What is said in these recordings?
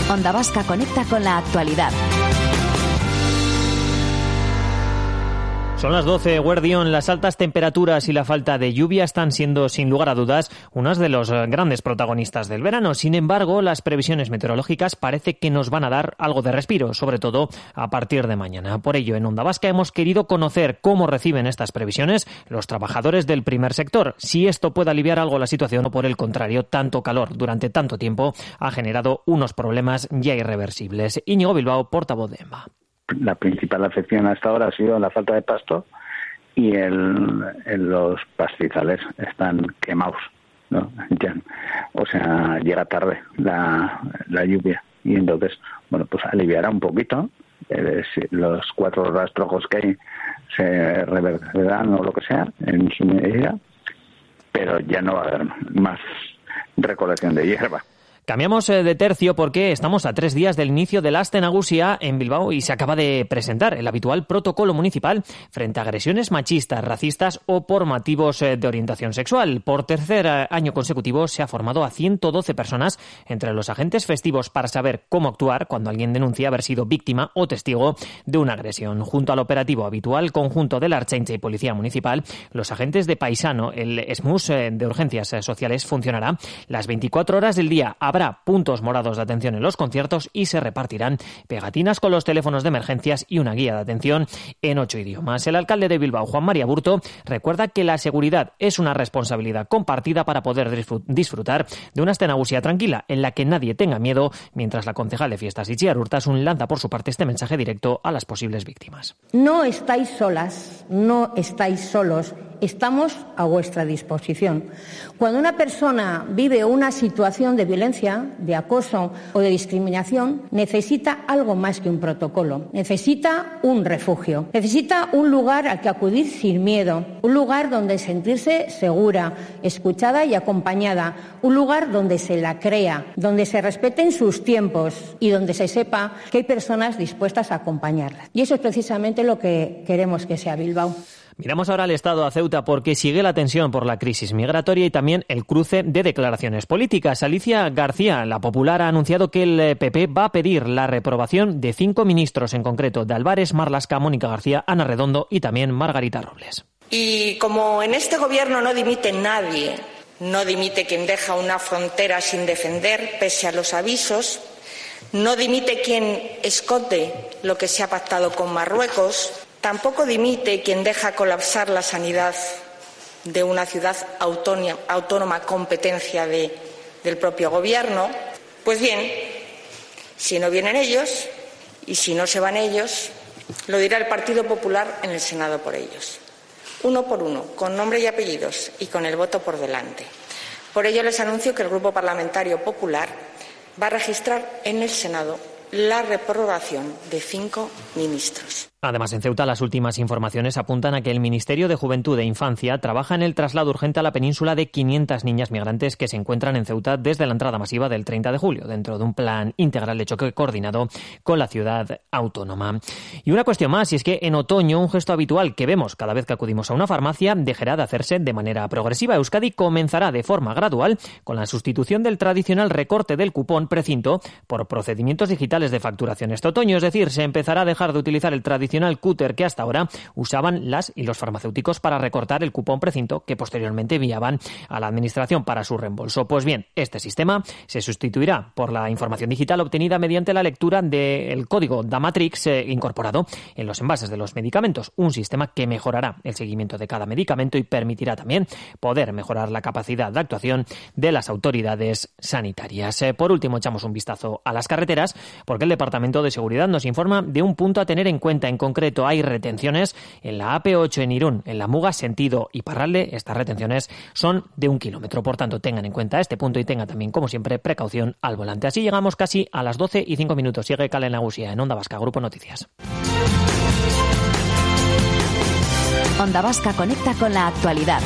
Onda Vasca conecta con la actualidad. Son las 12, Guardión. Las altas temperaturas y la falta de lluvia están siendo, sin lugar a dudas, unas de los grandes protagonistas del verano. Sin embargo, las previsiones meteorológicas parece que nos van a dar algo de respiro, sobre todo a partir de mañana. Por ello, en Onda Vasca hemos querido conocer cómo reciben estas previsiones los trabajadores del primer sector, si esto puede aliviar algo la situación o, por el contrario, tanto calor durante tanto tiempo ha generado unos problemas ya irreversibles. Íñigo Bilbao, portavoz de EMBA. La principal afección hasta ahora ha sido la falta de pasto y los pastizales están quemados, ¿no? Ya, o sea, llega tarde la lluvia y entonces, bueno, pues aliviará un poquito. Los 4 rastrojos que hay se revertirán o lo que sea en su medida, pero ya no va a haber más recolección de hierba. Cambiamos de tercio porque estamos a 3 días del inicio del Aste Nagusia en Bilbao y se acaba de presentar el habitual protocolo municipal frente a agresiones machistas, racistas o por motivos de orientación sexual. Por tercer año consecutivo se ha formado a 112 personas entre los agentes festivos para saber cómo actuar cuando alguien denuncia haber sido víctima o testigo de una agresión. Junto al operativo habitual conjunto de la Ertzaintza y Policía Municipal, los agentes de Paisano, el SMUS de urgencias sociales, funcionará las 24 horas del día. Habrá puntos morados de atención en los conciertos y se repartirán pegatinas con los teléfonos de emergencias y una guía de atención en 8 idiomas. El alcalde de Bilbao, Juan María Burto, recuerda que la seguridad es una responsabilidad compartida para poder disfrutar de una Aste Nagusia tranquila, en la que nadie tenga miedo, mientras la concejal de Fiestas, Itziar Urtasun, lanza por su parte este mensaje directo a las posibles víctimas. No estáis solas, no estáis solos. Estamos a vuestra disposición. Cuando una persona vive una situación de violencia, de acoso o de discriminación, necesita algo más que un protocolo. Necesita un refugio. Necesita un lugar al que acudir sin miedo. Un lugar donde sentirse segura, escuchada y acompañada. Un lugar donde se la crea, donde se respeten sus tiempos y donde se sepa que hay personas dispuestas a acompañarla. Y eso es precisamente lo que queremos que sea Bilbao. Miramos ahora al estado a Ceuta porque sigue la tensión por la crisis migratoria y también el cruce de declaraciones políticas. Alicia García, la Popular, ha anunciado que el PP va a pedir la reprobación de 5 ministros, en concreto de Álvarez, Marlaska, Mónica García, Ana Redondo y también Margarita Robles. Y como en este gobierno no dimite nadie, no dimite quien deja una frontera sin defender pese a los avisos, no dimite quien esconde lo que se ha pactado con Marruecos, tampoco dimite quien deja colapsar la sanidad de una ciudad autónoma competencia del propio gobierno. Pues bien, si no vienen ellos y si no se van ellos, lo dirá el Partido Popular en el Senado por ellos. Uno por uno, con nombre y apellidos y con el voto por delante. Por ello les anuncio que el Grupo Parlamentario Popular va a registrar en el Senado la reprobación de 5 ministros. Además, en Ceuta, las últimas informaciones apuntan a que el Ministerio de Juventud e Infancia trabaja en el traslado urgente a la península de 500 niñas migrantes que se encuentran en Ceuta desde la entrada masiva del 30 de julio, dentro de un plan integral de choque coordinado con la ciudad autónoma. Y una cuestión más, y es que en otoño un gesto habitual que vemos cada vez que acudimos a una farmacia dejará de hacerse de manera progresiva. Euskadi comenzará de forma gradual con la sustitución del tradicional recorte del cupón precinto por procedimientos digitales de facturación este otoño, es decir, se empezará a dejar de utilizar el tradicional cúter que hasta ahora usaban las y los farmacéuticos para recortar el cupón precinto que posteriormente enviaban a la administración para su reembolso. Pues bien, este sistema se sustituirá por la información digital obtenida mediante la lectura del código DAMATRIX incorporado en los envases de los medicamentos, un sistema que mejorará el seguimiento de cada medicamento y permitirá también poder mejorar la capacidad de actuación de las autoridades sanitarias. Por último, echamos un vistazo a las carreteras porque el Departamento de Seguridad nos informa de un punto a tener en cuenta. En concreto, hay retenciones en la AP8 en Irún, en la Muga, sentido Iparralde. Estas retenciones son de 1 kilómetro. Por tanto, tengan en cuenta este punto y tengan también, como siempre, precaución al volante. Así llegamos casi a las 12:05. Sigue Kale Nagusia en Onda Vasca, Grupo Noticias. Onda Vasca conecta con la actualidad.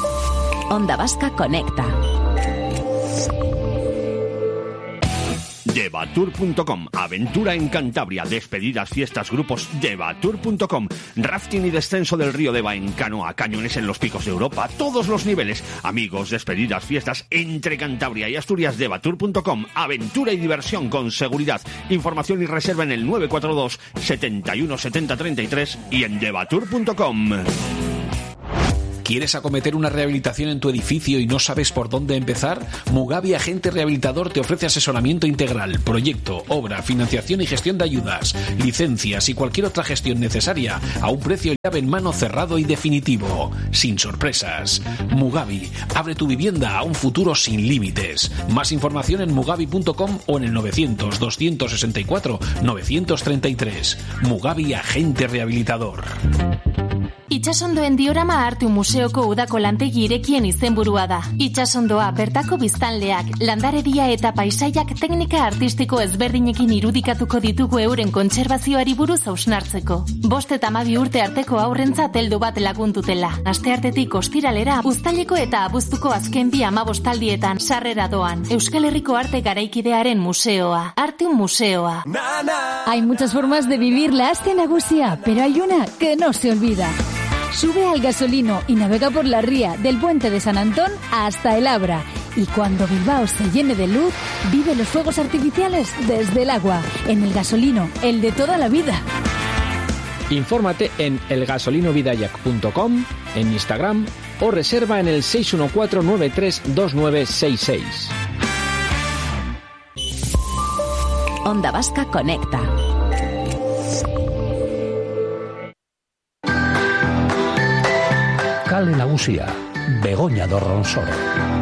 Onda Vasca conecta. Devatur.com, aventura en Cantabria, despedidas, fiestas, grupos. Devatur.com, rafting y descenso del río Deva en canoa, cañones en los picos de Europa, todos los niveles. Amigos, despedidas, fiestas entre Cantabria y Asturias. Devatur.com, aventura y diversión con seguridad. Información y reserva en el 942 71 70 33 y en Devatur.com. ¿Quieres acometer una rehabilitación en tu edificio y no sabes por dónde empezar? Mugavi Agente Rehabilitador te ofrece asesoramiento integral, proyecto, obra, financiación y gestión de ayudas, licencias y cualquier otra gestión necesaria a un precio llave en mano cerrado y definitivo, sin sorpresas. Mugavi, abre tu vivienda a un futuro sin límites. Más información en mugavi.com o en el 900 264 933. Mugavi Agente Rehabilitador. Itsasondoen diorama artu museoko udako lantegi irekien izenburua da. Itsasondoa bertako biztanleak, landaredia eta paisaiak teknika artistiko ezberdinekin irudikatuko ditugu euren kontserbazioari buruz hausnartzeko. 5 eta 12 urte arteko haurrentzat heldu bat laguntutela. Asteartetik ostiralera, uztaileko eta abuztuko azken 2 amabostaldietan sarrera doan. Euskal Herriko arte garaikidearen museoa. Arteun museoa. Hay muchas formas de vivir la Aste Nagusia, pero hay una que no se olvida. Sube al Gasolino y navega por la ría del Puente de San Antón hasta el Abra. Y cuando Bilbao se llene de luz, vive los fuegos artificiales desde el agua. En el Gasolino, el de toda la vida. Infórmate en elgasolinovidayak.com, en Instagram o reserva en el 614932966. Onda Vasca Conecta. Kale Nagusia, Begoña do Ronsoro.